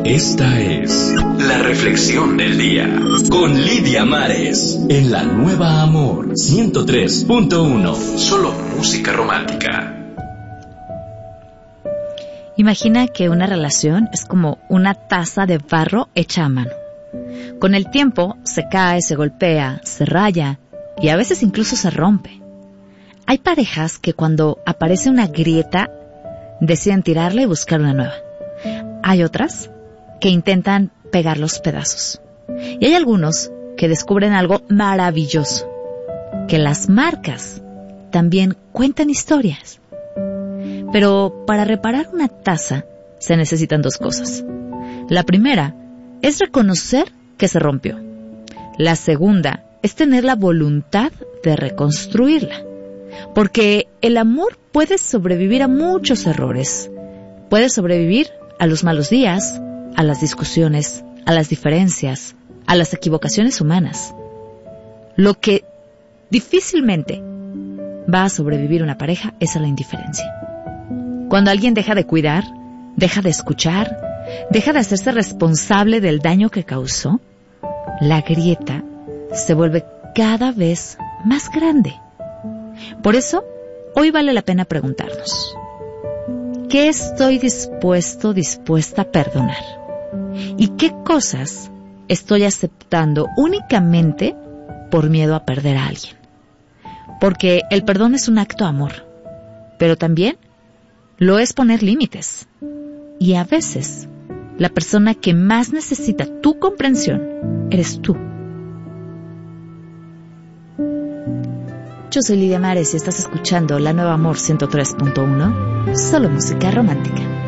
Esta es la reflexión del día con Lidia Mares en La Nueva Amor 103.1. Solo música romántica. Imagina que una relación es como una taza de barro hecha a mano. Con el tiempo se cae, se golpea, se raya y a veces incluso se rompe. Hay parejas que cuando aparece una grieta deciden tirarla y buscar una nueva. Hay otras que intentan pegar los pedazos. Y hay algunos que descubren algo maravilloso, que las marcas también cuentan historias. Pero para reparar una taza se necesitan dos cosas. La primera es reconocer que se rompió. La segunda es tener la voluntad de reconstruirla. Porque el amor puede sobrevivir a muchos errores. Puede sobrevivir a los malos días, a las discusiones, a las diferencias, a las equivocaciones humanas. Lo que difícilmente va a sobrevivir una pareja es a la indiferencia. Cuando alguien deja de cuidar, deja de escuchar, deja de hacerse responsable del daño que causó, la grieta se vuelve cada vez más grande. Por eso, hoy vale la pena preguntarnos: ¿qué estoy dispuesta a perdonar? ¿Y qué cosas estoy aceptando únicamente por miedo a perder a alguien? Porque el perdón es un acto de amor, pero también lo es poner límites. Y a veces, la persona que más necesita tu comprensión eres tú. Yo soy Lidia Mares y estás escuchando La Nueva Amor 103.1, solo música romántica.